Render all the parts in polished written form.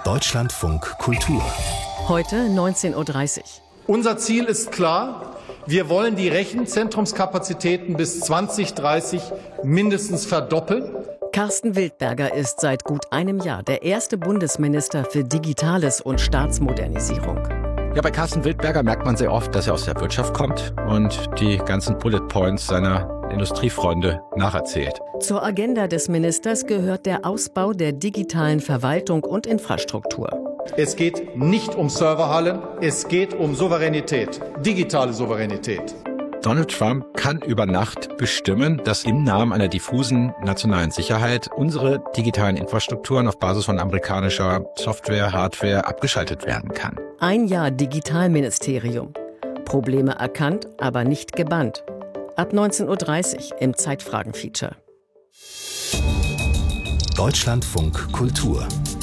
Deutschlandfunk Kultur. Heute 19:30 Uhr. Unser Ziel ist klar. Wir wollen die Rechenzentrumskapazitäten bis 2030 mindestens verdoppeln. Carsten Wildberger ist seit gut einem Jahr der erste Bundesminister für Digitales und Staatsmodernisierung. Ja, bei Carsten Wildberger merkt man sehr oft, dass er aus der Wirtschaft kommt und die ganzen Bullet Points seiner Industriefreunde nacherzählt. Zur Agenda des Ministers gehört der Ausbau der digitalen Verwaltung und Infrastruktur. Es geht nicht um Serverhallen, es geht um Souveränität, digitale Souveränität. Donald Trump kann über Nacht bestimmen, dass im Namen einer diffusen nationalen Sicherheit unsere digitalen Infrastrukturen auf Basis von amerikanischer Software, Hardware abgeschaltet werden kann. Ein Jahr Digitalministerium. Probleme erkannt, aber nicht gebannt. Ab 19:30 Uhr im Zeitfragen-Feature. Deutschlandfunk Kultur.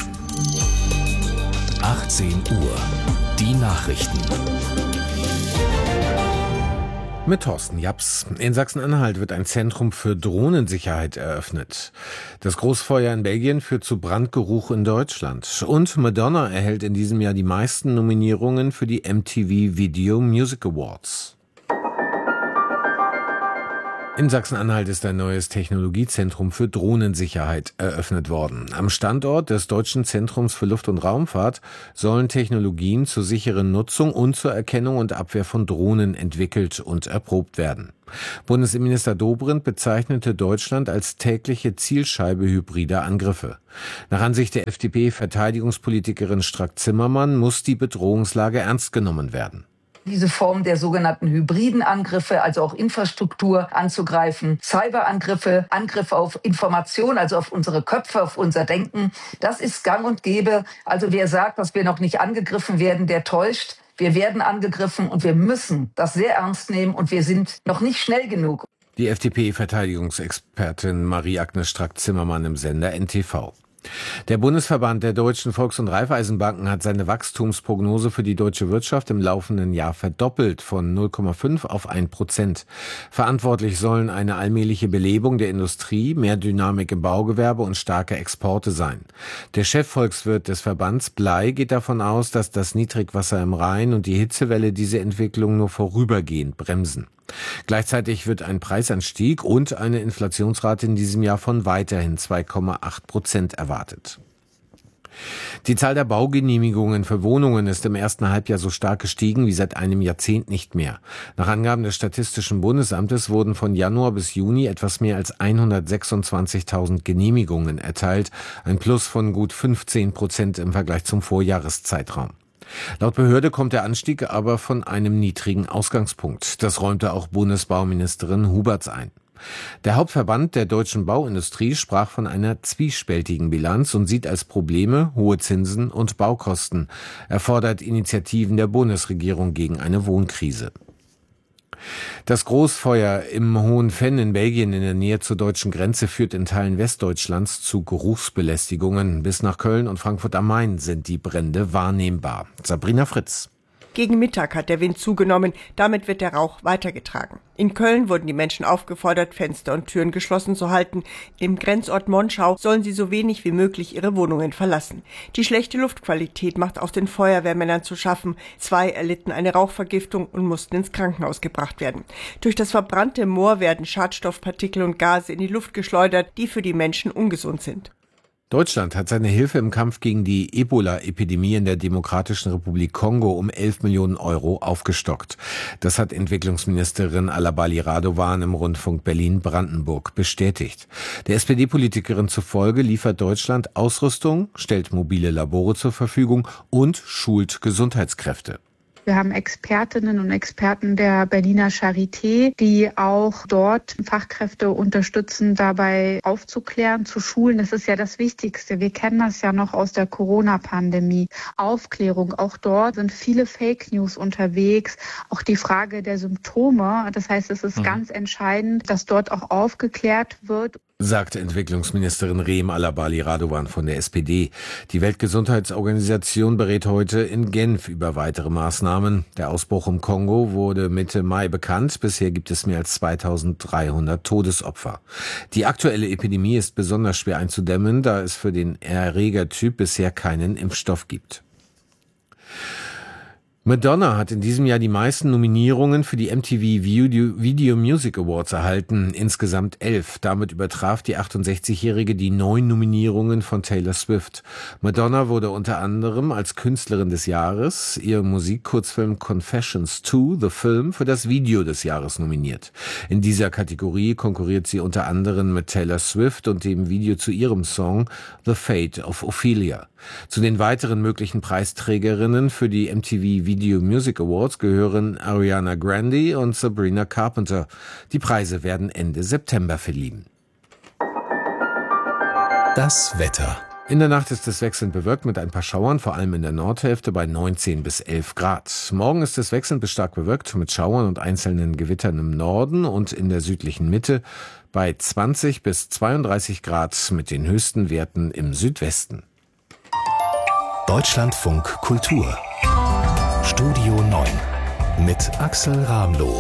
18 Uhr. Die Nachrichten. Mit Thorsten Japs. In Sachsen-Anhalt wird ein Zentrum für Drohnensicherheit eröffnet. Das Großfeuer in Belgien führt zu Brandgeruch in Deutschland. Und Madonna erhält in diesem Jahr die meisten Nominierungen für die MTV Video Music Awards. In Sachsen-Anhalt ist ein neues Technologiezentrum für Drohnensicherheit eröffnet worden. Am Standort des Deutschen Zentrums für Luft- und Raumfahrt sollen Technologien zur sicheren Nutzung und zur Erkennung und Abwehr von Drohnen entwickelt und erprobt werden. Bundesinnenminister Dobrindt bezeichnete Deutschland als tägliche Zielscheibe hybrider Angriffe. Nach Ansicht der FDP-Verteidigungspolitikerin Strack-Zimmermann muss die Bedrohungslage ernst genommen werden. Diese Form der sogenannten hybriden Angriffe, also auch Infrastruktur anzugreifen, Cyberangriffe, Angriffe auf Information, also auf unsere Köpfe, auf unser Denken, das ist gang und gäbe. Also wer sagt, dass wir noch nicht angegriffen werden, der täuscht. Wir werden angegriffen und wir müssen das sehr ernst nehmen und wir sind noch nicht schnell genug. Die FDP-Verteidigungsexpertin Marie-Agnes Strack-Zimmermann im Sender NTV. Der Bundesverband der deutschen Volks- und Raiffeisenbanken hat seine Wachstumsprognose für die deutsche Wirtschaft im laufenden Jahr verdoppelt von 0,5 auf 1%. Verantwortlich sollen eine allmähliche Belebung der Industrie, mehr Dynamik im Baugewerbe und starke Exporte sein. Der Chefvolkswirt des Verbands Bley geht davon aus, dass das Niedrigwasser im Rhein und die Hitzewelle diese Entwicklung nur vorübergehend bremsen. Gleichzeitig wird ein Preisanstieg und eine Inflationsrate in diesem Jahr von weiterhin 2,8% erwartet. Die Zahl der Baugenehmigungen für Wohnungen ist im ersten Halbjahr so stark gestiegen wie seit einem Jahrzehnt nicht mehr. Nach Angaben des Statistischen Bundesamtes wurden von Januar bis Juni etwas mehr als 126.000 Genehmigungen erteilt, ein Plus von gut 15% im Vergleich zum Vorjahreszeitraum. Laut Behörde kommt der Anstieg aber von einem niedrigen Ausgangspunkt. Das räumte auch Bundesbauministerin Huberts ein. Der Hauptverband der deutschen Bauindustrie sprach von einer zwiespältigen Bilanz und sieht als Probleme hohe Zinsen und Baukosten. Er fordert Initiativen der Bundesregierung gegen eine Wohnkrise. Das Großfeuer im Hohen Venn in Belgien in der Nähe zur deutschen Grenze führt in Teilen Westdeutschlands zu Geruchsbelästigungen. Bis nach Köln und Frankfurt am Main sind die Brände wahrnehmbar. Sabrina Fritz. Gegen Mittag hat der Wind zugenommen, damit wird der Rauch weitergetragen. In Köln wurden die Menschen aufgefordert, Fenster und Türen geschlossen zu halten. Im Grenzort Monschau sollen sie so wenig wie möglich ihre Wohnungen verlassen. Die schlechte Luftqualität macht auch den Feuerwehrmännern zu schaffen. 2 erlitten eine Rauchvergiftung und mussten ins Krankenhaus gebracht werden. Durch das verbrannte Moor werden Schadstoffpartikel und Gase in die Luft geschleudert, die für die Menschen ungesund sind. Deutschland hat seine Hilfe im Kampf gegen die Ebola-Epidemie in der Demokratischen Republik Kongo um 11 Millionen Euro aufgestockt. Das hat Entwicklungsministerin Alabali Radovan im Rundfunk Berlin-Brandenburg bestätigt. Der SPD-Politikerin zufolge liefert Deutschland Ausrüstung, stellt mobile Labore zur Verfügung und schult Gesundheitskräfte. Wir haben Expertinnen und Experten der Berliner Charité, die auch dort Fachkräfte unterstützen, dabei aufzuklären, zu schulen. Das ist ja das Wichtigste. Wir kennen das ja noch aus der Corona-Pandemie. Aufklärung, auch dort sind viele Fake News unterwegs. Auch die Frage der Symptome. Das heißt, es ist ganz entscheidend, dass dort auch aufgeklärt wird. sagt Entwicklungsministerin Reem Alabali Radovan von der SPD. Die Weltgesundheitsorganisation berät heute in Genf über weitere Maßnahmen. Der Ausbruch im Kongo wurde Mitte Mai bekannt. Bisher gibt es mehr als 2300 Todesopfer. Die aktuelle Epidemie ist besonders schwer einzudämmen, da es für den Erregertyp bisher keinen Impfstoff gibt. Madonna hat in diesem Jahr die meisten Nominierungen für die MTV Video Music Awards erhalten, insgesamt 11. Damit übertraf die 68-Jährige die 9 Nominierungen von Taylor Swift. Madonna wurde unter anderem als Künstlerin des Jahres, ihr Musikkurzfilm Confessions 2, The Film, für das Video des Jahres nominiert. In dieser Kategorie konkurriert sie unter anderem mit Taylor Swift und dem Video zu ihrem Song The Fate of Ophelia. Zu den weiteren möglichen Preisträgerinnen für die MTV Video Music Awards gehören Ariana Grande und Sabrina Carpenter. Die Preise werden Ende September verliehen. Das Wetter. In der Nacht ist es wechselnd bewölkt mit ein paar Schauern, vor allem in der Nordhälfte bei 19 bis 11 Grad. Morgen ist es wechselnd bis stark bewölkt mit Schauern und einzelnen Gewittern im Norden und in der südlichen Mitte bei 20 bis 32 Grad mit den höchsten Werten im Südwesten. Deutschlandfunk Kultur. Studio 9 mit Axel Ramloh.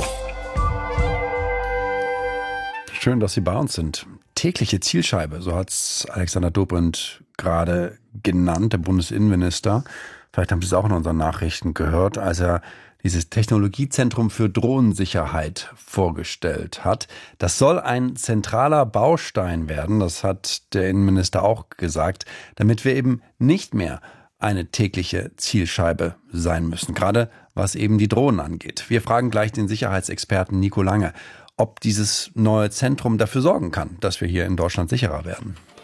Schön, dass Sie bei uns sind. Tägliche Zielscheibe, so hat es Alexander Dobrindt gerade genannt, der Bundesinnenminister. Vielleicht haben Sie es auch in unseren Nachrichten gehört, als er dieses Technologiezentrum für Drohnensicherheit vorgestellt hat. Das soll ein zentraler Baustein werden, das hat der Innenminister auch gesagt, damit wir eben nicht mehr eine tägliche Zielscheibe sein müssen, gerade was eben die Drohnen angeht. Wir fragen gleich den Sicherheitsexperten Nico Lange, ob dieses neue Zentrum dafür sorgen kann, dass wir hier in Deutschland sicherer werden.